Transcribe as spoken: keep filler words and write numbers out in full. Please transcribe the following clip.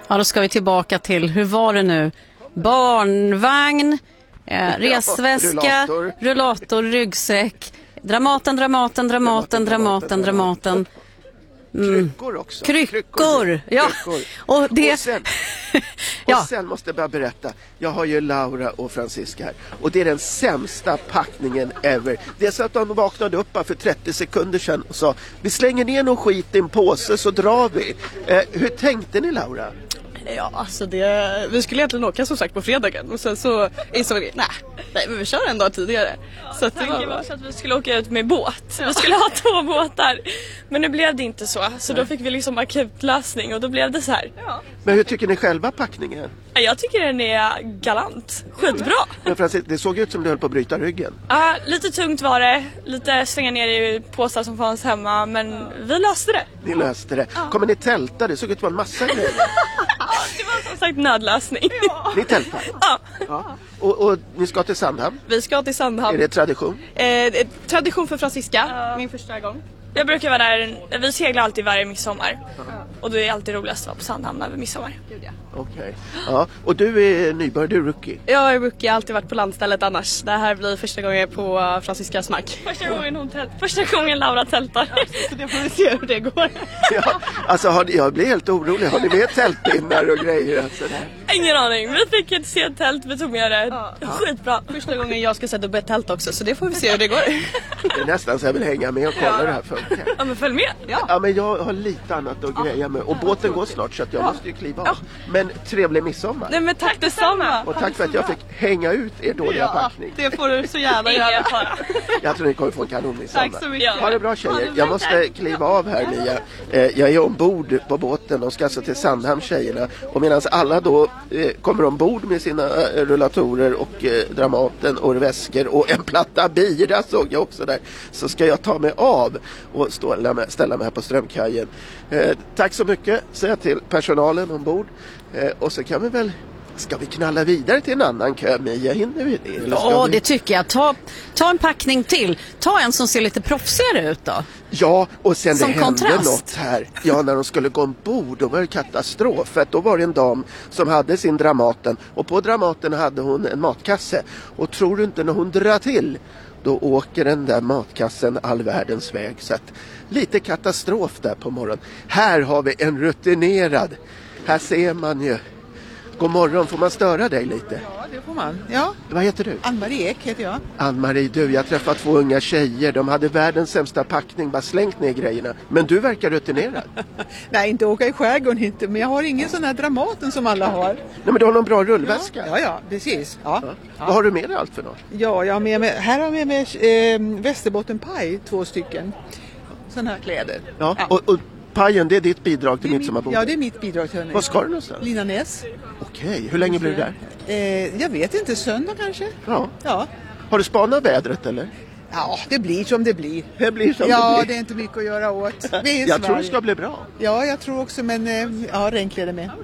Ja, då ska vi tillbaka till, hur var det nu? Barnvagn, eh, resväska, rullator. rullator, ryggsäck, Dramaten, Dramaten, Dramaten, Dramaten, Dramaten. Mm. Kryckor också. Kryckor, Kryckor. Ja. Kryckor. Och, det... och, sen, ja. och sen måste jag bara berätta, jag har ju Laura och Franziska här. Och det är den sämsta packningen ever. Det är så att de vaknade upp för trettio sekunder sedan och sa, vi slänger ner någon skit i en påse så drar vi. Eh, hur tänkte ni, Laura? Ja, alltså det, vi skulle egentligen åka som sagt på fredagen och sen så insåg vi, nej, nej men vi kör en dag tidigare. Ja, så att tanken det var, var så att vi skulle åka ut med båt. Vi skulle ha två båtar. Men nu blev det inte så. Så då fick vi liksom akutlösning och då blev det så här. Ja. Men hur tycker ni själva packningen? Jag tycker den är galant. Skitbra. Men Francis, det såg ut som du höll på att bryta ryggen. Ja, lite tungt var det. Lite slänga ner i påsar som fanns hemma. Men vi löste det. Ni löste det. Ja. Kommer ni tälta? Det såg ut att vara en massa grejer. Det var som sagt nödlösning. Ja. Ni tältar? Ja. Ja. Och, och ni ska till Sandhamn? Vi ska till Sandhamn. Är det tradition? Eh, tradition för Franziska. Ja. Min första gång. Jag brukar vara där, vi seglar alltid varje midsommar. Ja. Och det är alltid roligast att vara på Sandhamn över midsommar. Okej. Okay. Ja. Och du är nybörjare, du är rookie? Jag är rookie, jag har alltid varit på landstället annars. Det här blir första gången på Franziskas mark. Första gången hon tält, första gången Laura tältar. Ja, så det får vi se hur det går. Ja, alltså har, jag blir helt orolig. Har ni med tältpinnar och grejer? Alltså där? Ingen aning, vi fick ett se tält, vi tog med det. Ja. Skitbra. Första gången jag ska sätta upp ett tält också, så det får vi se hur det går. Det är nästan så jag vill hänga med och kolla ja. det här funkar. Ja, men följ med. Ja. ja, men jag har lite annat att ja. greja med. Och båten går snart så att jag ja. måste ju kliva av. Ja. Men trevlig midsommar. Nej, men tack detsamma. Och tack för att jag fick hänga ut er dåliga ja, packning. Det får du så gärna göra. Jag tror ni kommer få en kanon midsommar. Tack så mycket. Ha det bra, tjejer. Jag måste kliva av här, Mia. Jag är ombord på båten. De ska alltså till Sandhamn, tjejerna. Och medan alla då kommer ombord med sina rullatorer och Dramaten och väskor och en platta bira såg jag också där, så ska jag ta mig av och stå, ställa mig här på Strömkajen. Eh, tack så mycket, säger till personalen ombord. Eh, och så kan vi väl, ska vi knalla vidare till en annan kö, Mia? Hinner vi det? Ja, vi... det tycker jag. Ta, ta en packning till. Ta en som ser lite proffsigare ut då. Ja, och sen som det hände kontrast. något här. Ja, när de skulle gå ombord, då var det katastrof. För att då var det en dam som hade sin Dramaten. Och på Dramaten hade hon en matkasse. Och tror du inte, när hon drar till, då åker den där matkassen all världens väg. Så att lite katastrof där på morgonen. Här har vi en rutinerad. Här ser man ju. God morgon, får man störa dig lite? Ja, det får man. Ja. Vad heter du? Ann-Marie Ek heter jag. Ann-Marie, du, jag träffade två unga tjejer. De hade världens sämsta packning, bara slängt ner grejerna. Men du verkar rutinerad. Nej, inte åka i skärgården inte. Men jag har ingen sån här Dramaten som alla har. Nej, men du har någon bra rullväska. Ja, ja, precis. Ja. Ja. Ja. Vad har du med dig allt för något? Ja, jag har med mig, här har jag med mig eh, Västerbottenpaj, två stycken. Såna här kläder. Ja, ja. Och, och pajen, det är ditt bidrag till midsommarbordet? Ja, det är mitt bidrag till henne. Vad ska du någonstans? Linanäs. Okej, hur länge blir du där? Eh, jag vet inte, söndag kanske? Ja. Ja. Har du spanat vädret eller? Ja, det blir som det blir. Det blir som ja, det blir. det är inte mycket att göra åt. Det är jag tror det ska bli bra. Ja, jag tror också, men eh, ja, regnkläder med.